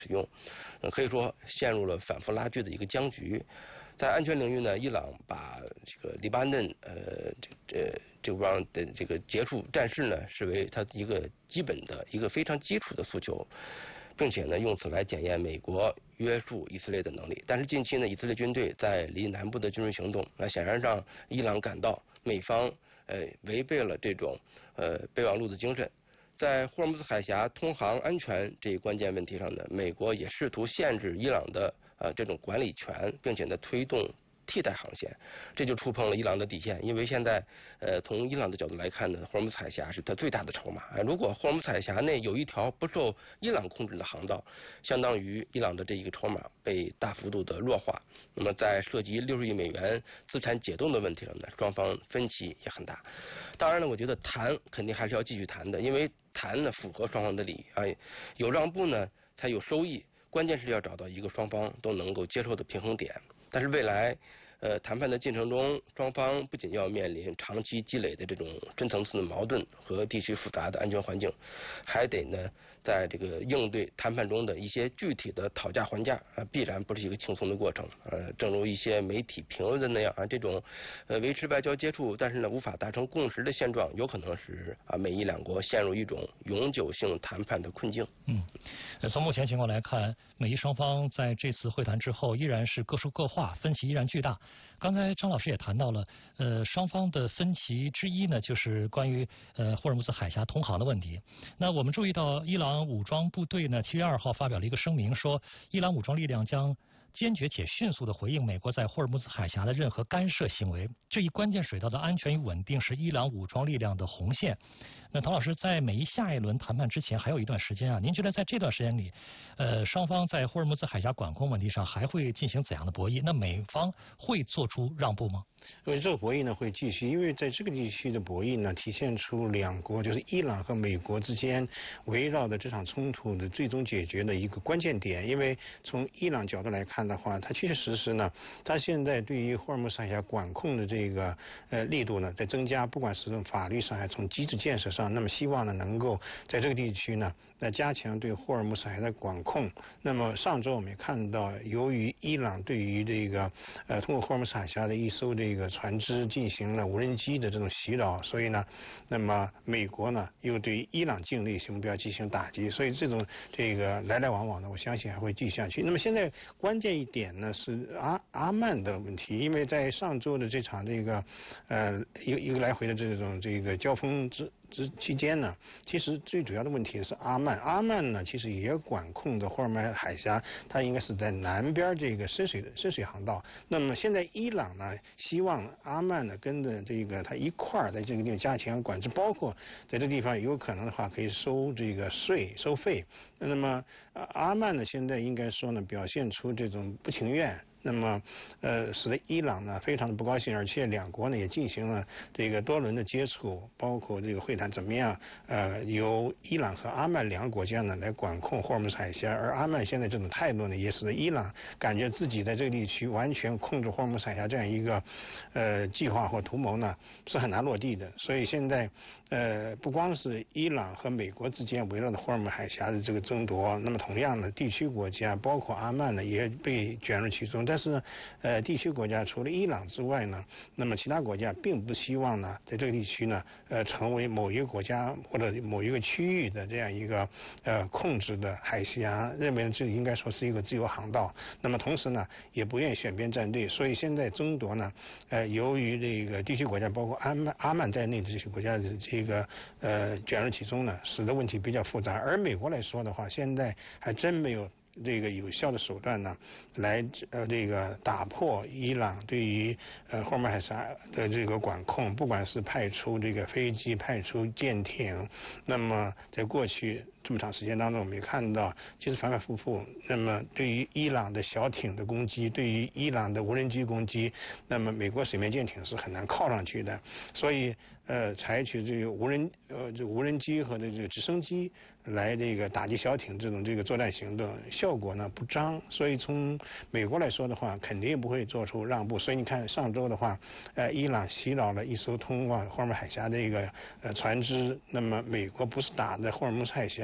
使用，可以说陷入了反复拉锯的一个僵局。在安全领域呢，伊朗把这个黎巴嫩这帮的这个结束战事呢，视为它一个基本的一个非常基础的诉求，并且呢，用此来检验美国约束以色列的能力。但是近期呢，以色列军队在离南部的军事行动，那显然让伊朗感到美方违背了这种备忘录的精神。在霍尔木兹海峡通航安全这一关键问题上呢，美国也试图限制伊朗的这种管理权，并且呢推动替代航线，这就触碰了伊朗的底线。因为现在从伊朗的角度来看呢，霍尔木兹海峡是它最大的筹码。如果霍尔木兹海峡内有一条不受伊朗控制的航道，相当于伊朗的这一个筹码被大幅度的弱化。那么在涉及60亿美元资产解冻的问题上呢，双方分歧也很大。当然呢，我觉得谈肯定还是要继续谈的，因为谈呢符合双方的利益，有让步呢才有收益，关键是要找到一个双方都能够接受的平衡点。但是未来谈判的进程中，双方不仅要面临长期积累的这种深层次的矛盾和地区复杂的安全环境，还得呢在这个应对谈判中的一些具体的讨价还价必然不是一个轻松的过程。正如一些媒体评论的那样这种维持外交接触，但是呢无法达成共识的现状，有可能使美伊两国陷入一种永久性谈判的困境。 从目前情况来看，美伊双方在这次会谈之后依然是各说各话，分歧依然巨大。刚才张老师也谈到了，双方的分歧之一呢，就是关于霍尔木兹海峡通航的问题。那我们注意到，伊朗武装部队呢7月2号发表了一个声明，说伊朗武装力量将坚决且迅速地回应美国在霍尔木兹海峡的任何干涉行为。这一关键水道的安全与稳定是伊朗武装力量的红线。那唐老师，在美伊下一轮谈判之前还有一段时间啊，您觉得在这段时间里，双方在霍尔木兹海峡管控问题上还会进行怎样的博弈？那美方会做出让步吗？ 因为这个博弈呢会继续，因为在这个地区的博弈呢，体现出两国就是伊朗和美国之间围绕的这场冲突的最终解决的一个关键点。因为从伊朗角度来看的话，它确确实实呢，它现在对于霍尔木兹海峡管控的这个力度呢在增加，不管是从法律上还是从机制建设上，那么希望呢能够在这个地区呢加强对霍尔木兹海峡的管控。那么上周我们也看到，由于伊朗对于这个通过霍尔木兹海峡的一艘这个船只进行了无人机的这种袭扰，所以呢，那么美国呢又对伊朗境内目标进行打击，所以这个来来往往呢，我相信还会继续下去。那么现在关键一点呢是阿曼的问题，因为在上周的这场这个一个来回的这个交锋期间呢，其实最主要的问题是阿曼呢其实也管控的霍尔木兹海峡，它应该是在南边这个深水航道。那么现在伊朗呢希望阿曼呢跟着这个它一块儿在这个地方加强管制，包括在这地方有可能的话可以收这个收费。那么阿曼呢现在应该说呢表现出这种不情愿，那么使得伊朗呢非常的不高兴，而且两国呢也进行了这个多轮的接触，包括这个会谈怎么样由伊朗和阿曼两个国家呢来管控霍尔木兹海峡。而阿曼现在这种态度呢也使得伊朗感觉自己在这个地区完全控制霍尔木兹海峡这样一个计划或图谋呢是很难落地的。所以现在不光是伊朗和美国之间围绕着霍尔木兹海峡的这个争夺，那么同样的地区国家包括阿曼呢也被卷入其中。但是地区国家除了伊朗之外呢，那么其他国家并不希望呢在这个地区呢成为某一个国家或者某一个区域的这样一个控制的海峡，认为这应该说是一个自由航道。那么同时呢也不愿意选边站队，所以现在争夺呢由于这个地区国家包括阿曼在内的这些国家的这个卷入其中呢，使得问题比较复杂。而美国来说的话，现在还真没有这个有效的手段呢，来这个打破伊朗对于霍尔木兹海峡的这个管控，不管是派出这个飞机、派出舰艇，那么在过去这么长时间当中，我们也看到，其实反反复复。那么对于伊朗的小艇的攻击，对于伊朗的无人机攻击，那么美国水面舰艇是很难靠上去的。所以采取这个无人机和这个直升机来这个打击小艇这个作战行动，效果呢不彰。所以从美国来说的话，肯定不会做出让步。所以你看上周的话，伊朗袭扰了一艘通往霍尔木兹海峡的一个船只，那么美国不是打在霍尔木兹海峡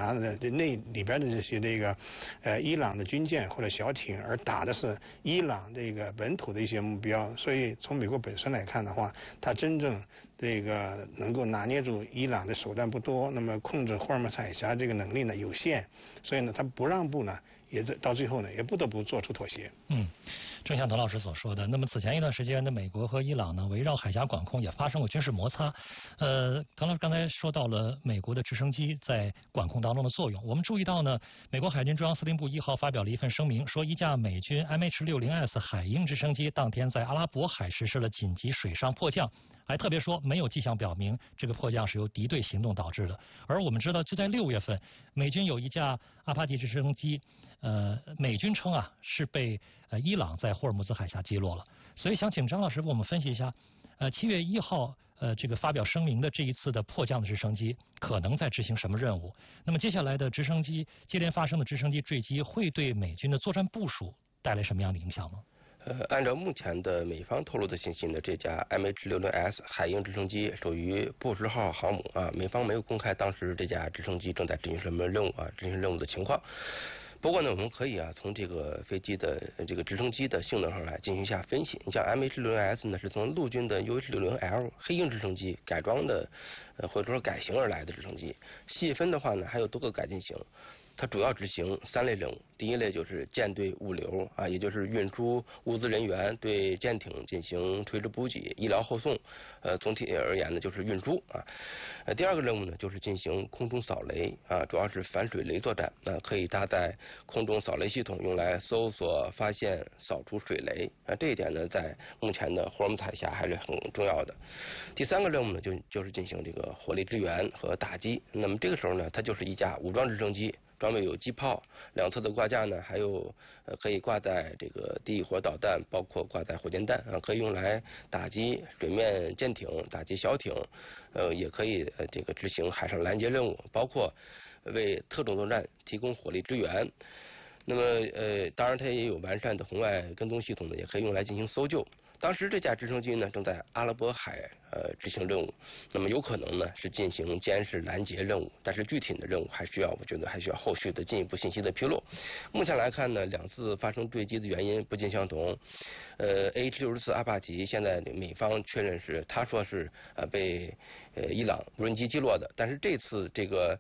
峡的那里边的这些伊朗的军舰或者小艇，而打的是伊朗这个本土的一些目标。所以从美国本身来看的话，它真正能够拿捏住伊朗的手段不多，那么控制霍尔木兹海峡这个能力呢有限，所以呢，它不让步呢，也到最后呢，也不得不做出妥协。 正像滕老师所说的，那么此前一段时间呢，美国和伊朗呢围绕海峡管控也发生过军事摩擦。滕老师刚才说到了美国的直升机在管控当中的作用，我们注意到呢，美国海军中央司令部1号发表了一份声明，说一架美军 MH-60S 海鹰直升机当天在阿拉伯海实施了紧急水上迫降，还特别说没有迹象表明这个迫降是由敌对行动导致的。而我们知道，就在6月份，美军有一架阿帕奇直升机，美军称是被伊朗在霍尔木兹海峡击落了。所以想请张老师给我们分析一下，7月1号这个发表声明的这一次的迫降的直升机可能在执行什么任务？那么接下来的直升机接连发生的直升机坠机会对美军的作战部署带来什么样的影响吗？ 按照目前的美方透露的信息呢，这架 MH-60S 海鹰直升机属于布什号航母啊，美方没有公开当时这架直升机正在执行什么任务执行任务的情况。不过呢，我们可以从这个飞机的这个直升机的性能上来进行一下分析。你像 MH-60S 呢，是从陆军的 UH-60L 黑鹰直升机改装的，或者说改型而来的直升机。细分的话呢，还有多个改进型。它主要执行3类任务，第一类就是舰队物流也就是运输物资人员，对舰艇进行垂直补给、医疗后送，总体而言呢就是运输第二个任务呢就是进行空中扫雷主要是反水雷作战，可以搭载空中扫雷系统用来搜索、发现、扫除水雷这一点呢在目前的霍尔木兹海峡还是很重要的。第三个任务呢就是进行这个火力支援和打击，那么这个时候呢，它就是一架武装直升机。装备有机炮，两侧的挂架呢，还有可以挂载这个地火导弹，包括挂载火箭弹可以用来打击水面舰艇、打击小艇，也可以这个执行海上拦截任务，包括为特种作战提供火力支援。那么当然它也有完善的红外跟踪系统呢，也可以用来进行搜救。当时这架直升机呢正在阿拉伯海执行任务，那么有可能呢是进行监视拦截任务，但是具体的任务我觉得还需要后续的进一步信息的披露。目前来看呢，两次发生坠机的原因不尽相同。AH-64阿帕奇现在美方确认是他说是被伊朗无人机击落的，但是这次这个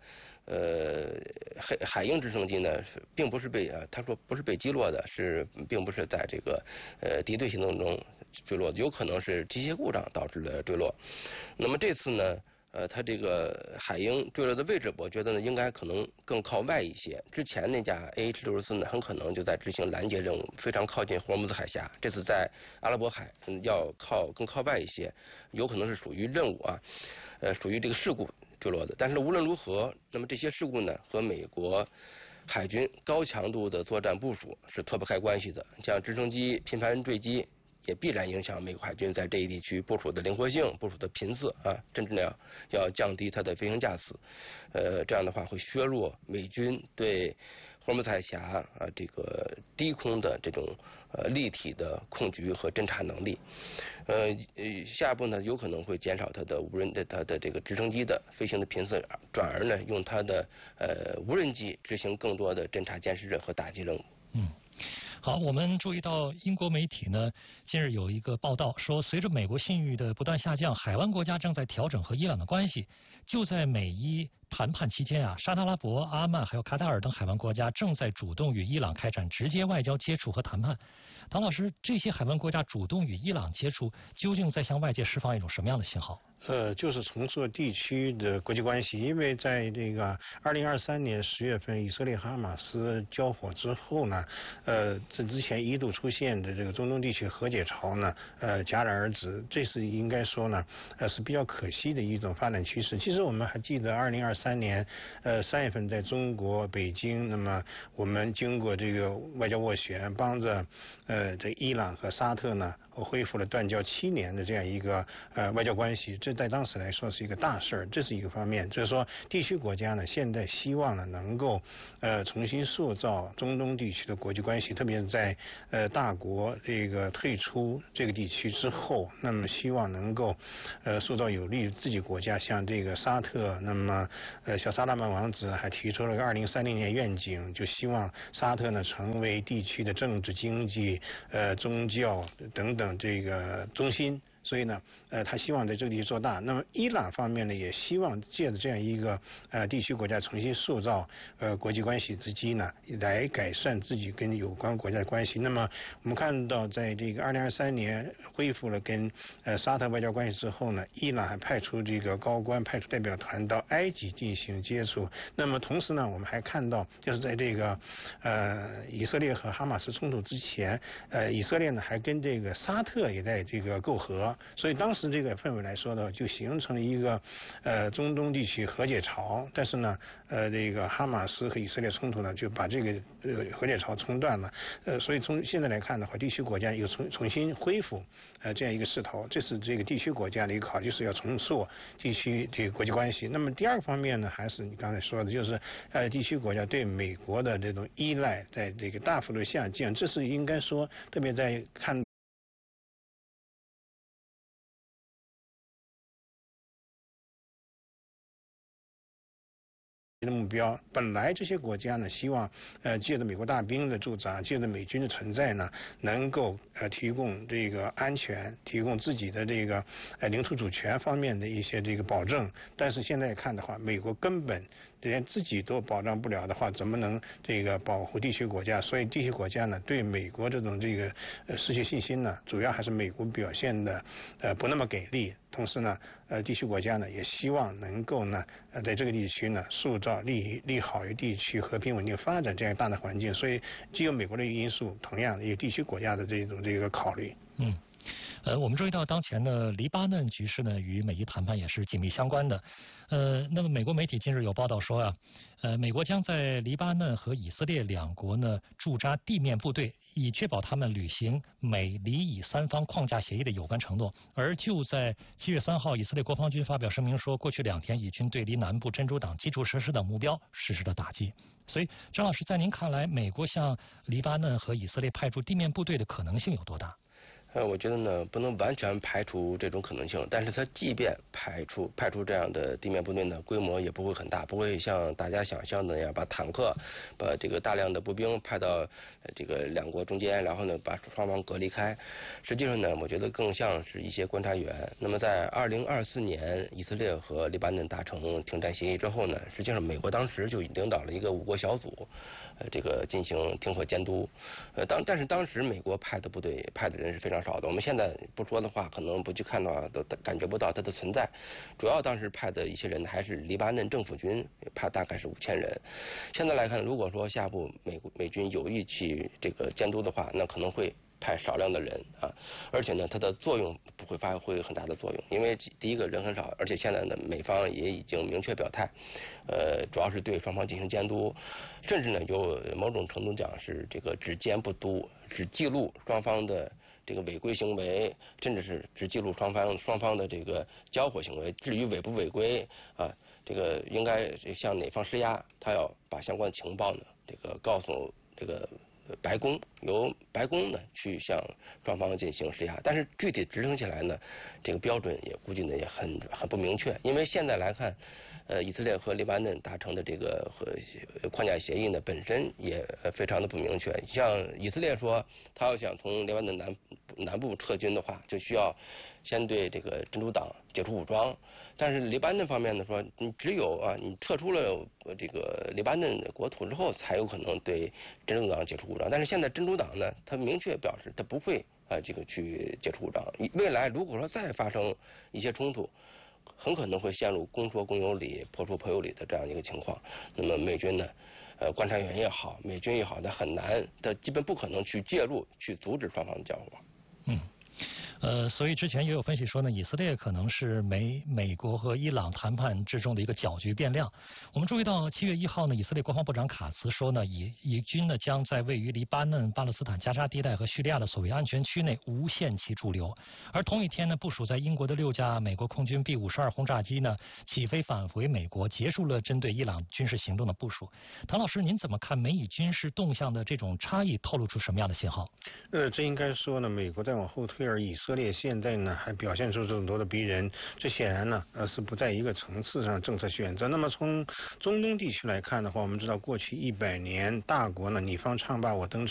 海鹰直升机呢，并不是他说不是被击落的，并不是在这个敌对行动中坠落的，有可能是机械故障导致的坠落。那么这次呢，它这个海鹰坠落的位置，我觉得呢应该可能更靠外一些。之前那架 AH-64呢，很可能就在执行拦截任务，非常靠近霍尔木兹海峡。这次在阿拉伯海，要更靠外一些，有可能是属于任务属于这个事故坠落的。但是无论如何，那么这些事故呢和美国海军高强度的作战部署是脱不开关系的。像直升机频繁坠机，也必然影响美国海军在这一地区部署的灵活性、部署的频次甚至呢要降低它的飞行架次。这样的话会削弱美军对霍尔木兹海峡这个低空的这种立体的控局和侦察能力。下一步呢有可能会减少它的这个直升机的飞行的频次，转而呢用它的无人机执行更多的侦察监视和打击任务。 好，我们注意到英国媒体呢，近日有一个报道说，随着美国信誉的不断下降，海湾国家正在调整和伊朗的关系。就在美伊谈判期间沙特阿拉伯、阿曼还有卡塔尔等海湾国家正在主动与伊朗开展直接外交接触和谈判。唐老师，这些海湾国家主动与伊朗接触，究竟在向外界释放一种什么样的信号？ 就是重塑地区的国际关系，因为在这个2023年10月份以色列哈马斯交火之后呢，这之前一度出现的这个中东地区和解潮呢，戛然而止，这是应该说呢，是比较可惜的一种发展趋势。其实我们还记得2023年3月份在中国北京，那么我们经过这个外交斡旋，帮着这伊朗和沙特呢恢复了断交7年的这样一个外交关系，这在当时来说是一个大事儿，这是一个方面。就是说地区国家呢现在希望呢能够重新塑造中东地区的国际关系，特别别在大国这个退出这个地区之后，那么希望能够塑造有利于自己国家，像这个沙特，那么小萨勒曼王子还提出了个2030年愿景，就希望沙特呢成为地区的政治、经济、宗教等等这个中心。所以呢，他希望在这个地区做大。那么伊朗方面呢，也希望借着这样一个地区国家重新塑造国际关系之机呢，来改善自己跟有关国家的关系。那么我们看到，在这个2023年恢复了跟沙特外交关系之后呢，伊朗还派出这个高官、派出代表团到埃及进行接触。那么同时呢，我们还看到，就是在这个以色列和哈马斯冲突之前，以色列呢还跟这个沙特也在这个媾和。所以当时这个氛围来说呢，就形成了一个中东地区和解潮。但是呢，这个哈马斯和以色列冲突呢，就把这个和解潮中断了。所以从现在来看的话，地区国家又重新恢复这样一个势头，这是这个地区国家的一个考虑，是要重塑地区这个国际关系。那么第二个方面呢，还是你刚才说的，就是地区国家对美国的这种依赖在这个大幅度下降，这是应该说，特别在看的目标。本来这些国家呢，希望借着美国大兵的驻扎，借着美军的存在呢，能够提供这个安全，提供自己的这个领土主权方面的一些这个保证。但是现在看的话，美国根本连自己都保障不了的话，怎么能这个保护地区国家？所以地区国家呢，对美国这种这个失去信心呢，主要还是美国表现的不那么给力。同时呢，地区国家呢也希望能够呢，在这个地区呢塑造利好于地区和平稳定发展这样大的环境。所以既有美国的因素，同样也有地区国家的这个考虑。 我们注意到当前的黎巴嫩局势呢，与美伊谈判也是紧密相关的。那么美国媒体近日有报道说啊，美国将在黎巴嫩和以色列两国呢驻扎地面部队，以确保他们履行美黎以三方框架协议的有关承诺。而就在7月3号，以色列国防军发表声明说，过去2天以军对黎南部珍珠港基础设施等目标实施了打击。所以，张老师，在您看来，美国向黎巴嫩和以色列派驻地面部队的可能性有多大？ 我觉得呢，不能完全排除这种可能性，但是它即便派出这样的地面部队呢，规模也不会很大，不会像大家想象的那样把坦克、把这个大量的步兵派到这个两国中间，然后呢把双方隔离开。实际上呢，我觉得更像是一些观察员。那么在2024年以色列和黎巴嫩达成停战协议之后呢，实际上美国当时就领导了一个5国小组，这个进行停火监督。但是当时美国派的部队派的人是非常少的，我们现在不说的话，可能不去看到都感觉不到它的存在。主要当时派的一些人还是黎巴嫩政府军，派大概是5000人。现在来看，如果说下步美军有意去这个监督的话，那可能会派少量的人啊，而且呢，它的作用不会发挥很大的作用，因为第一个人很少，而且现在呢，美方也已经明确表态，主要是对双方进行监督，甚至呢，有某种程度讲是这个只监不督，只记录双方的这个违规行为，甚至是只记录双方的这个交火行为。至于违不违规啊，这个应该向哪方施压，他要把相关情报呢，这个告诉这个白宫，由白宫呢去向双方进行施压。但是具体执行起来呢，这个标准也估计呢也很不明确，因为现在来看，以色列和黎巴嫩达成的这个框架协议呢，本身也非常的不明确。像以色列说，他要想从黎巴嫩南部撤军的话，就需要先对这个真主党解除武装。但是黎巴嫩方面呢说，你只有你撤出了这个黎巴嫩的国土之后，才有可能对真主党解除武装。但是现在真主党呢，他明确表示他不会这个去解除武装。未来如果说再发生一些冲突，很可能会陷入公说公有理，婆说婆有理的这样一个情况。那么美军呢，观察员也好，美军也好，他很难，他基本不可能去介入，去阻止双方的交火。 所以之前也有分析说呢，以色列可能是美国和伊朗谈判之中的一个搅局变量。我们注意到7月1号呢，以色列国防部长卡茨说呢，以军呢将在位于黎巴嫩、巴勒斯坦加沙地带和叙利亚的所谓安全区内无限期驻留。而同一天呢，部署在英国的6架美国空军 B-52轰炸机呢起飞返回美国，结束了针对伊朗军事行动的部署。唐老师，您怎么看美以军事动向的这种差异，透露出什么样的信号？ 这应该说呢，美国在往后退，而以色列现在呢还表现出这么多的逼人，这显然呢是不在一个层次上政策选择。那么从中东地区来看的话，我们知道过去100年大国呢你方唱罢我登场。